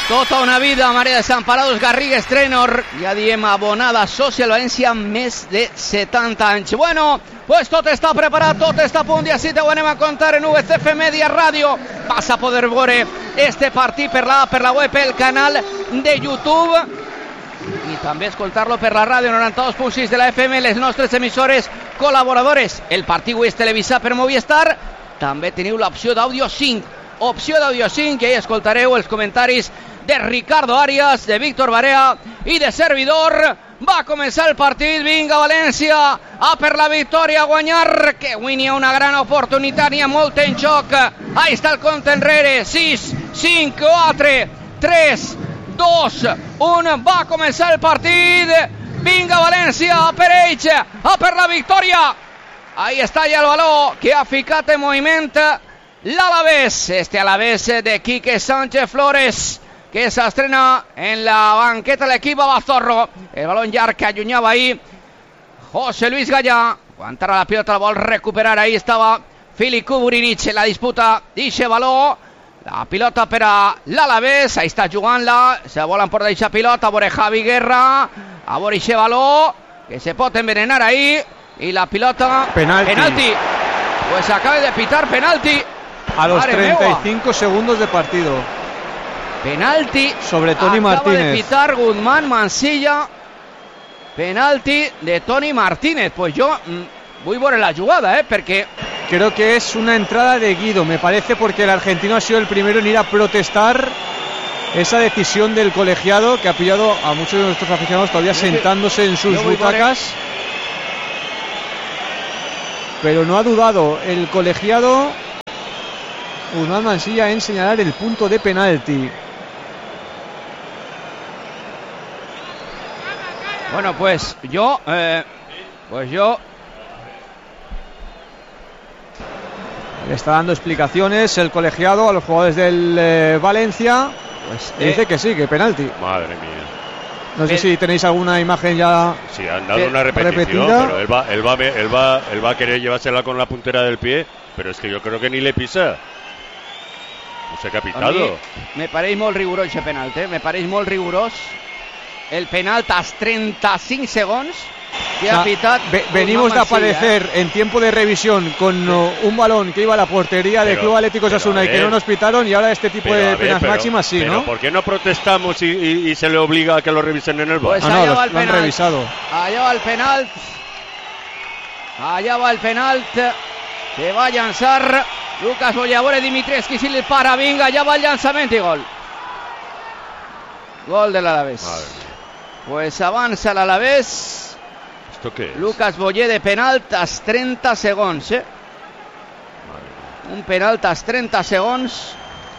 Tota una vida, Maria Desamparados Garrigues, Trenor, ja diem abonada Social València, més de 70 anys. Bueno, pues tot està preparat, tot està a punt, i així t'ho anem a contar en VCF Media Ràdio. Vas a poder veure este partit per la web, pel canal de YouTube, i també escoltar-lo per la ràdio 92.6 de la FM, les nostres emissores col·laboradores. El partit és televisat per Movistar. També teniu l'opció d'àudio 5. Opció d'àudio 5, que hi escoltareu els comentaris de Ricardo Arias, de Víctor Barea i de servidor. Va començar el partit, vinga València, a per la victòria, a guanyar, que avui n'hi ha una gran oportunitat, n'hi ha molt en joc. Ahí està el compte enrere, 6, 5, 4, 3, 2, 1, va començar el partit. Vinga València, a per ells, a per la victòria. Ahí està ja el baló que ha ficat en moviment l'Alavés, este Alavés de Quique Sánchez Flores, que s'estrena en la banqueta de l'equip Abazorro. El balón llarg que allunyava ahí José Luis Gallà. Aguantarà la pilota, la vol recuperar. Ahí estava Filip Kuburinic en la disputa d'eixe baló. La pilota per a l'Alavés, ahí està jugant-la, se volen por d'eixa pilota, a veure Javi Guerra, a veure eixe baló, que se pot envenenar ahí, i la pilota... Penalti. Pues acaba de pitar penalti. A los 35 segundos de partido. Penalti sobre Toni Martínez. Acaba de pitar Guzmán Mansilla. Penalti de Toni Martínez. Pues yo voy por la jugada, porque... Creo que es una entrada de Guido, me parece, porque el argentino ha sido el primero en ir a protestar esa decisión del colegiado, que ha pillado a muchos de nuestros aficionados todavía sentándose en sus butacas. Pero no ha dudado el colegiado Guzmán Mansilla en señalar el punto de penalti. Bueno, pues yo le está dando explicaciones el colegiado a los jugadores del Valencia. Pues dice que sí, que penalti. Madre mía. No sé si tenéis alguna imagen ya. Sí, han dado una repetición, pero él va a querer llevársela con la puntera del pie, pero es que yo creo que ni le pisa. No sé qué ha pitado. Me pareix molt rigorós ese penalti, me pareix molt rigorós. El penalt a 35 segons que ha pitat. Venimos de aparecer en tiempo de revisión con un balón que iba a la portería del Club Atlético Osasuna y que no nos pitaron, y ahora este tipo de penas máximas sí, ¿no? ¿Por qué no protestamos y se le obliga a que lo revisen en el VAR? Pues allá va el penalt. Lo han revisado. Allá va el penalt. Allá va el penalt. Que va a llançar Lucas Boyabore, Dimitrescu, si le para, vinga, allá va el llançament i gol. Gol de l'Alavés. Pues avança l'Alavés. ¿Esto qué es? Lucas Boyer de penalt als 30 segons, Un penalt als 30 segons.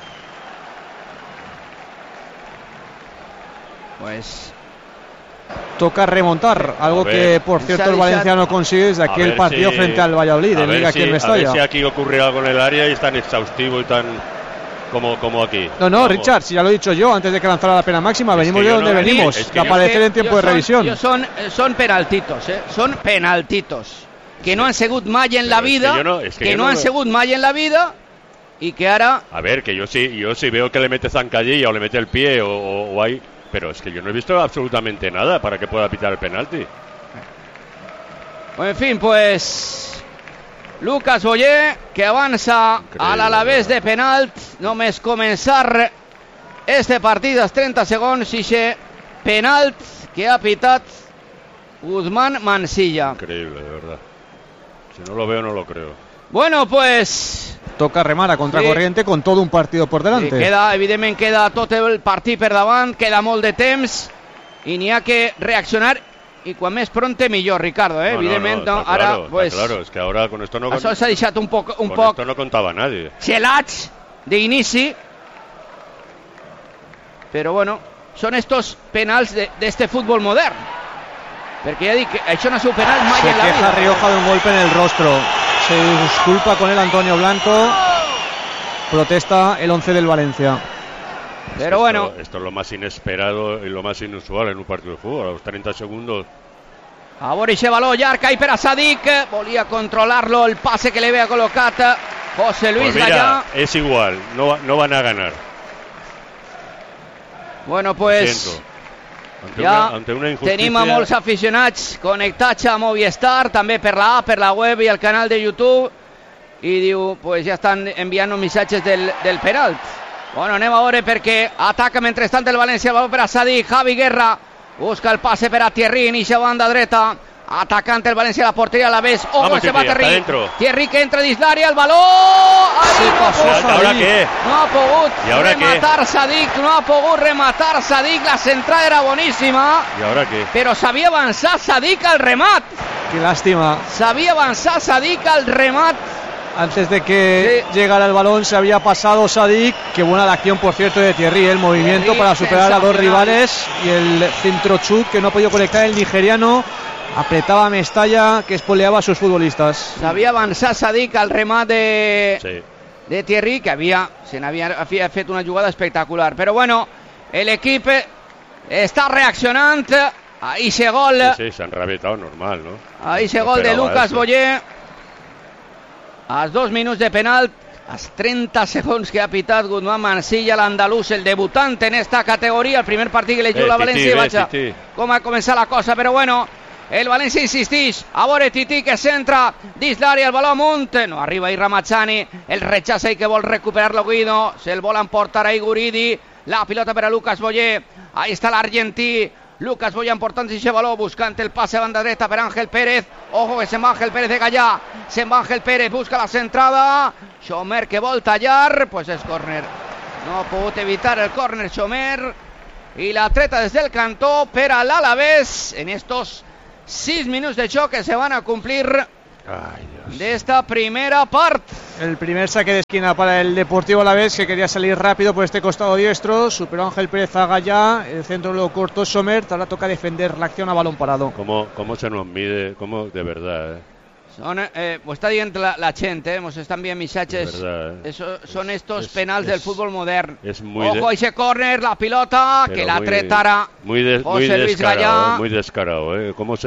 Pues toca remontar, algo que por cierto el Valencia no consigue desde aquel partido frente al Valladolid, en Liga aquí en Mestalla. A ver si aquí ocurre algo en el área y es tan exhaustivo y tan como aquí. No, vamos. Richard, si ya lo he dicho yo antes de que lanzara la pena máxima, venimos de donde venimos, de aparecer en tiempo de revisión. Son penaltitos, son penaltitos que no han sigut mai en la vida, que no han sigut mai en la vida y que ahora... A ver, que yo sí veo que le mete zancadilla o le mete el pie o hay... Pero es que yo no he visto absolutamente nada para que pueda pitar el penalti. En fin, pues... Lucas Boyer, que avança a l'Alavés de penalt. Només començar este partit als 30 segons i ese penalt que ha pitat Guzmán Mansilla. Increíble, de verdad. Si no lo veo, no lo creo. Bueno, pues... Toca remar a contracorriente con todo un partido por delante. Evidentment queda tot el partit per davant, queda molt de temps i n'hi ha que reaccionar. Y cuan més pronte millor, Ricardo, evidentment. No, ara, claro, pues, claro, es que ahora con esto no... Això s'ha deixat un poc... Esto no contaba nadie. Xelats d'inici. Però bueno, són estos penals d'este futbol modern. Perquè ja dic que això no ha sigut penal mai en la vida. Se queja Rioja de un golpe en el rostro. Se disculpa con él Antonio Blanco. Protesta el 11 del Valencia. Pero bueno, esto es lo más inesperado y lo más inusual en un partido de fútbol. A los 30 segundos. A veure ese baló llarg i per a Sadik. Volia controlar-lo, el pase que le había colocat José Luis Gallà. Es igual, no van a ganar. Bueno, pues tenim a molts aficionats connectats a Movistar, també per la app, per la web i el canal de YouTube, i diu, pues ja estan enviant missatges del penalt. Bueno, anem a veure perquè ataca mentrestant el València, el valor per a Sadik, Javi Guerra, busca el passe per a Thierry, inicia banda dreta, atacante el València a la porteria a la vez, ojo, se va Thierry, Thierry que entra dins l'àrea, el baló, no ha pogut rematar Sadik, no ha pogut rematar Sadik, la centrada era boníssima, però s'havia avançat Sadik al remat. Qué lástima. S'havia avançat Sadik al remat. Antes de que llegara el balón se había pasado Sadik. Qué buena la acción, por cierto, de Thierry. El movimiento para superar a dos rivales y el centro chut que no ha podido conectar el nigeriano. Apretaba a Mestalla, que espoleaba a sus futbolistas. S'havia avançat Sadik al remat de Thierry, que havia fet una jugada espectacular. Però bueno, el equip està reaccionant. Ahí se gol. Sí, se han rabietado normal, ¿no? Ahí se gol de Lucas Boyer. Als 2 minuts de penal, als 30 segons que ha pitat Guzmán Mansilla, l'andalús, el debutant en esta categoria, el primer partit que li juga a València, vaja com ha començat la cosa, però bueno, el València insistix, a veure Tití que centra dins l'àrea, el baló amunt, no arriba ahí Ramazani, el rechaza i que vol recuperar-lo Guido, se'l vol emportar ahí Guridi, la pilota per a Lucas Boyer, ahí està l'argentí, Lucas Boyer emportant ese baló, buscant el passe a banda dreta per Ángel Pérez, ojo que se'n va Ángel Pérez de Gallà, se'n va Ángel Pérez, busca la centrada, Xomer que vol tallar, pues és córner, no ha pogut evitar el córner Xomer, i la treta des del cantó per a l'Alavés, en estos 6 minuts de xoc que se van a cumplir de esta primera parte. El primer saque de esquina para el Deportivo Alavés, que quería salir rápido por este costado diestro, superó Ángel Pérez a Gallà, el centro lo cortó Sommer, ahora toca defender la acción a balón parado. ¿Cómo se nos mide? ¿Cómo de verdad? Ho està dient la gent, mos estan enviant missatges. Són estos penals del futbol modern. Ojo, ese córner, la pilota, que la tretara José Luis Gallà. Muy descarado,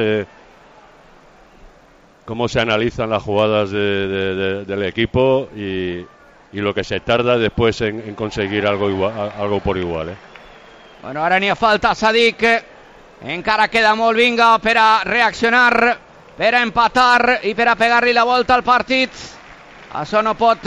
cómo se analizan las jugadas del equipo y lo que se tarda después en conseguir algo por igual. Bueno, ara n'hi ha falta Sadik, encara queda molt, vinga, per a reaccionar, per a empatar i per a pegar-li la volta al partit. Això no pot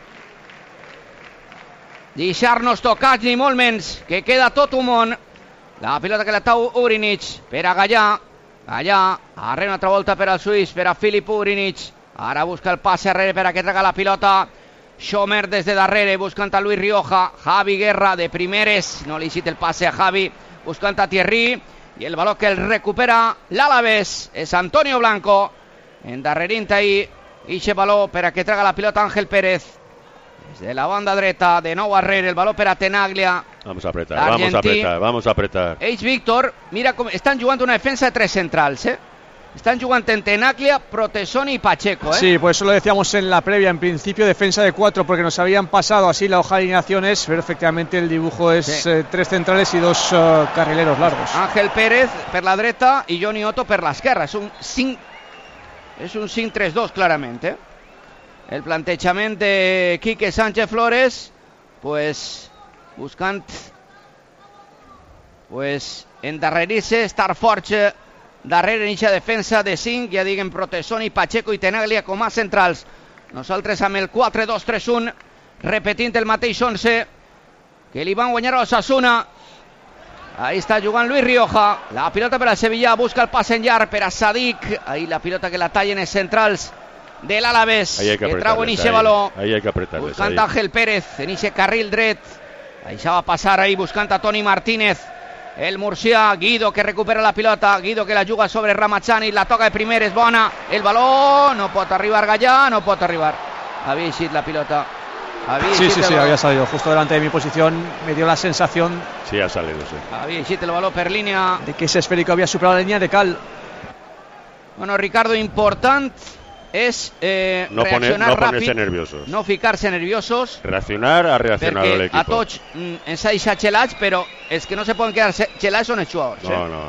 deixar-nos tocats ni molt menys, que queda tot un món. La pilota que la tau Urinic per a Gallà, arrere una altra volta per al suís, per a Filip Urinic, ara busca el passe arrere per a que traga la pilota Xomer des de darrere, buscant a Luis Rioja, Javi Guerra de primeres, no li cita el passe a Javi, buscant a Thierry, i el baló que el recupera l'Alavés és Antonio Blanco, endarrerint ahí ixe baló per a que traga la pilota Ángel Pérez des de la banda dreta, de nou arrere el baló per a Tenaglia. Vamos a apretar. Ells, Víctor, mira com estan jugant una defensa de 3 centrals, Están jugando en Tenaglia, Protesoni y Pacheco, Sí, pues eso lo decíamos en la previa, en principio defensa de 4 porque nos habían pasado así la hoja de alineaciones, pero efectivamente el dibujo es 3 centrales y 2 carrileros largos. Ángel Pérez per la dreta y Johnny Otto per l'esquerra, es un 5-3-2 claramente. El plantejament de Quique Sánchez Flores, pues buscant endarrerir-se, estar forts darrere en eixa defensa de 5, ja diguem Protesoni, Pacheco i Tenaglia com a centrals. Nosaltres amb el 4-2-3-1, repetint el mateix 11 que li van guanyar a Osasuna. Ahí està jugant Luis Rioja, la pilota per al Sevilla, busca el pas en llarg per a Sadik, ahí la pilota que la tallen els centrals de l'Alavés, que trau en eixe baló, buscant Ángel Pérez en eixe carril dret, ahí se va passar ahí buscant a Toni Martínez, el murcià, Guido que recupera la pilota, Guido que la juga sobre Ramazani, la toca de primer, és bona, el baló, no pot arribar Gallà, no pot arribar, havia eixit la pilota. Sí, había salido justo delante de mi posición, me dio la sensación. Sí, ha salido, sí. Había eixit el baló per línia. De que ese esférico había superado la línea de cal. Bueno, Ricardo, important és reaccionar ràpid, nerviosos. No ficar-se nerviosos. Reaccionar a reaccionar al equipo. A tots ens ha deixat gelats, però els que no se poden quedar gelats són els jugadors. No.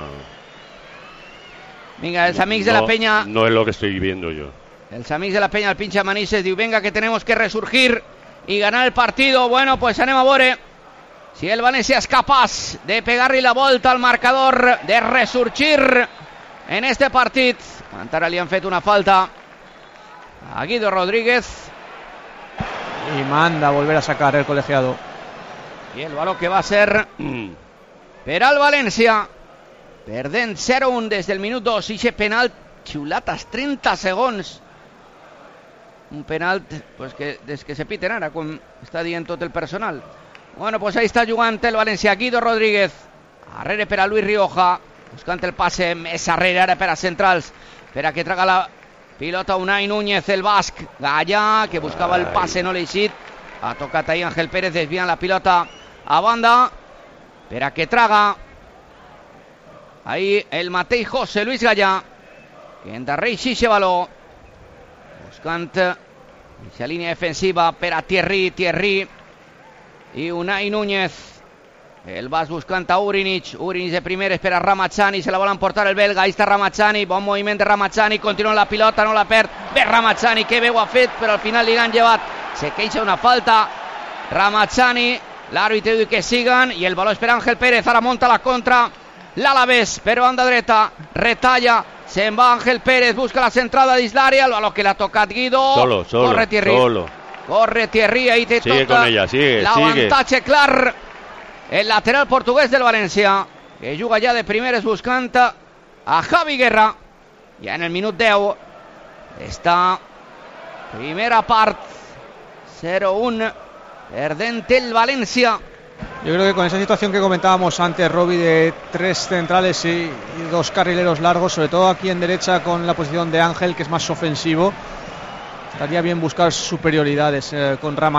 Vinga, els amics de la Peña. No es lo que estoy viendo yo. Els amics de la Peña, el pincha Manises, diu, venga que tenemos que resurgir y ganar el partido. Bueno, pues anem a veure si el Valencia es capaz de pegarle la vuelta al marcador, de resurgir en este partit. Encara li han fet una falta a Guido Rodríguez. Y manda a volver a sacar el colegiado. I el valor que va ser per al València, perdent 0-1 des del minut 2. I aquest penalt xiulat als 30 segons. Un penalt pues, que des que se piten ara, com està dient tot el personal. Bueno, pues ahí està jugant el València. Guido Rodríguez, arrere per a Luis Rioja, buscant el passe més arrere ara per a centrals, per a que traga la pilota Unai Núñez, el basc. Gallà, que buscava el passe, no l'ha eixit. Ha tocat ahí Ángel Pérez, desviant la pilota a banda, per a que traga ahí el mateix José Luis Gallà, que endarreix eixe valor, buscant eixa línia defensiva per a Thierry i Unai Núñez. El vas buscant a Urinic de primer, espera Ramazani, se la volen portar el belga, ahí està Ramazani, bon moviment de Ramazani, continua la pilota, no la perd, ve Ramazani, que bé ho ha fet, però al final li han llevat, se queixa una falta, Ramazani, l'àrbitre diu que siguen, i el valor espera Ángel Pérez, ara monta la contra, l'Alavés, però banda dreta, retalla, se'n va Ángel Pérez, busca la centrada dins l'àrea, el valor que l'ha tocat Guido, corre Thierry, ahí té tota l'avantatge clar, el lateral portuguès del València, que juga ja de primeres buscant a Javi Guerra. Ja en el minut 10 està primera part 0-1 perdent el València. Yo creo que con esa situación que comentábamos antes, Robbie, de 3 centrales y 2 carrileros largos, sobre todo aquí en derecha con la posición de Ángel, que es más ofensivo, estaría bien buscar superioridades con Rama.